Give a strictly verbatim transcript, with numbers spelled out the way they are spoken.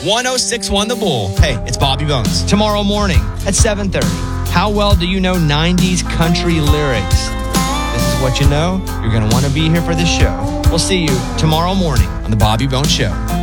one oh six point one The Bull. Hey, it's Bobby Bones. Tomorrow morning at seven thirty. How well do you know nineties country lyrics? This is what you know. You're going to want to be here for this show. We'll see you tomorrow morning on The Bobby Bones Show.